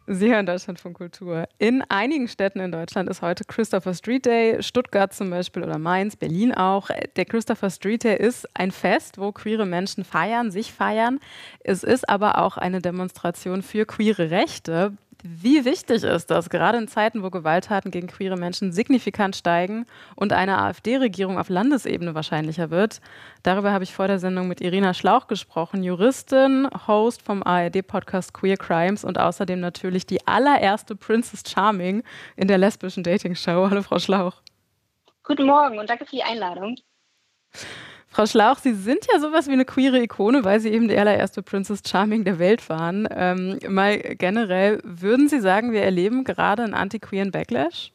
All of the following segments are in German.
Sie hören Deutschlandfunk Kultur. In einigen Städten in Deutschland ist heute Christopher Street Day, Stuttgart zum Beispiel oder Mainz, Berlin auch. Der Christopher Street Day ist ein Fest, wo queere Menschen feiern, sich feiern. Es ist aber auch eine Demonstration für queere Rechte. Wie wichtig ist das, gerade in Zeiten, wo Gewalttaten gegen queere Menschen signifikant steigen und eine AfD-Regierung auf Landesebene wahrscheinlicher wird? Darüber habe ich vor der Sendung mit Irina Schlauch gesprochen, Juristin, Host vom ARD-Podcast Queer Crimes und außerdem natürlich die allererste Princess Charming in der lesbischen Dating-Show. Hallo, Frau Schlauch. Guten Morgen und danke für die Einladung. Frau Schlauch, Sie sind ja sowas wie eine queere Ikone, weil Sie eben die allererste Princess Charming der Welt waren. Mal generell, würden Sie sagen, wir erleben gerade einen anti-queeren Backlash?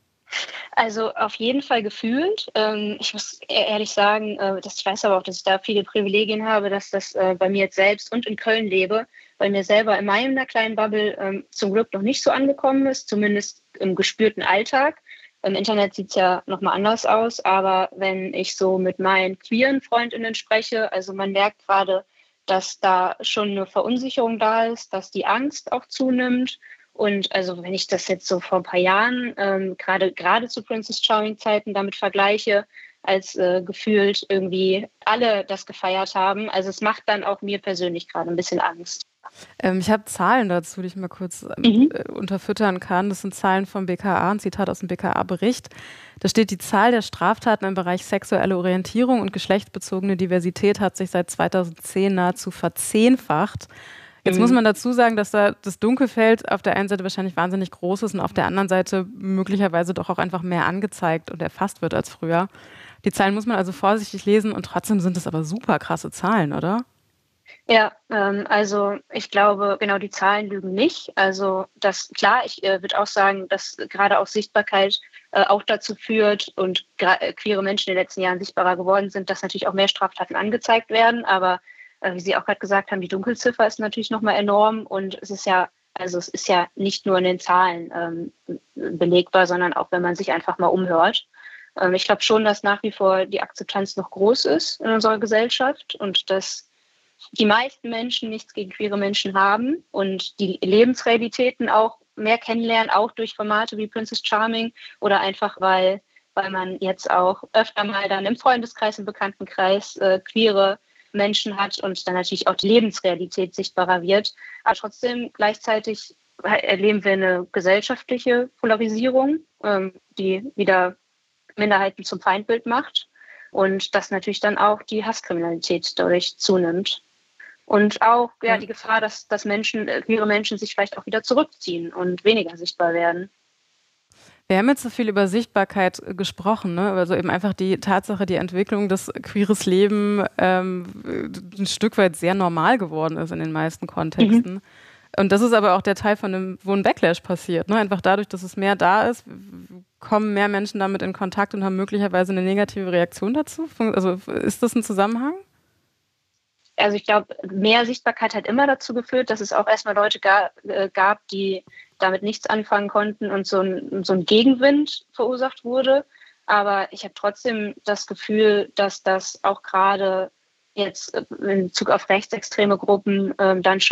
Also auf jeden Fall gefühlt. Ich muss ehrlich sagen, ich weiß aber auch, dass ich da viele Privilegien habe, dass das bei mir jetzt selbst und in Köln lebe, bei mir selber in meiner kleinen Bubble zum Glück noch nicht so angekommen ist, zumindest im gespürten Alltag. Im Internet sieht es ja nochmal anders aus, aber wenn ich so mit meinen queeren FreundInnen spreche, also man merkt gerade, dass da schon eine Verunsicherung da ist, dass die Angst auch zunimmt. Und also wenn ich das jetzt so vor ein paar Jahren, gerade zu Princess Charming Zeiten damit vergleiche, als gefühlt irgendwie alle das gefeiert haben, also es macht dann auch mir persönlich gerade ein bisschen Angst. Ich habe Zahlen dazu, die ich mal kurz unterfüttern kann. Das sind Zahlen vom BKA, ein Zitat aus dem BKA-Bericht. Da steht, die Zahl der Straftaten im Bereich sexuelle Orientierung und geschlechtsbezogene Diversität hat sich seit 2010 nahezu verzehnfacht. Jetzt muss man dazu sagen, dass da das Dunkelfeld auf der einen Seite wahrscheinlich wahnsinnig groß ist und auf der anderen Seite möglicherweise doch auch einfach mehr angezeigt und erfasst wird als früher. Die Zahlen muss man also vorsichtig lesen und trotzdem sind es aber super krasse Zahlen, oder? Ja, also ich glaube, genau die Zahlen lügen nicht. Also das klar, ich würde auch sagen, dass gerade auch Sichtbarkeit auch dazu führt und queere Menschen in den letzten Jahren sichtbarer geworden sind, dass natürlich auch mehr Straftaten angezeigt werden. Aber wie Sie auch gerade gesagt haben, die Dunkelziffer ist natürlich nochmal enorm und es ist ja nicht nur in den Zahlen belegbar, sondern auch wenn man sich einfach mal umhört. Ich glaube schon, dass nach wie vor die Akzeptanz noch groß ist in unserer Gesellschaft und dass die meisten Menschen nichts gegen queere Menschen haben und die Lebensrealitäten auch mehr kennenlernen, auch durch Formate wie Princess Charming oder einfach, weil man jetzt auch öfter mal dann im Freundeskreis, im Bekanntenkreis queere Menschen hat und dann natürlich auch die Lebensrealität sichtbarer wird. Aber trotzdem gleichzeitig erleben wir eine gesellschaftliche Polarisierung, die wieder Minderheiten zum Feindbild macht und dass natürlich dann auch die Hasskriminalität dadurch zunimmt. Und auch die Gefahr, dass queere Menschen sich vielleicht auch wieder zurückziehen und weniger sichtbar werden. Wir haben jetzt so viel über Sichtbarkeit gesprochen, ne? Also eben einfach die Tatsache, die Entwicklung, dass queeres Leben ein Stück weit sehr normal geworden ist in den meisten Kontexten. Und das ist aber auch der Teil wo ein Backlash passiert. Ne? Einfach dadurch, dass es mehr da ist, kommen mehr Menschen damit in Kontakt und haben möglicherweise eine negative Reaktion dazu. Also ist das ein Zusammenhang? Also ich glaube, mehr Sichtbarkeit hat immer dazu geführt, dass es auch erstmal Leute gab, die damit nichts anfangen konnten und so ein Gegenwind verursacht wurde. Aber ich habe trotzdem das Gefühl, dass das auch gerade jetzt in Bezug auf rechtsextreme Gruppen dann schon